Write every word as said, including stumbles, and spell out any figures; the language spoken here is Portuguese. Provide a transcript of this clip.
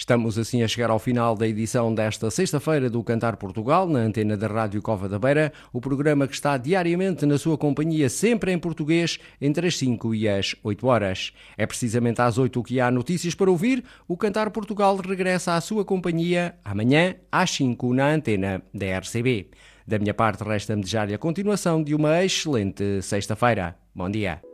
Estamos assim a chegar ao final da edição desta sexta-feira do Cantar Portugal, na antena da Rádio Cova da Beira, o programa que está diariamente na sua companhia, sempre em português, entre as cinco e as oito horas. É precisamente às oito que há notícias para ouvir. O Cantar Portugal regressa à sua companhia amanhã às cinco na antena da R C B. Da minha parte, resta-me desejar-lhe a continuação de uma excelente sexta-feira. Bom dia.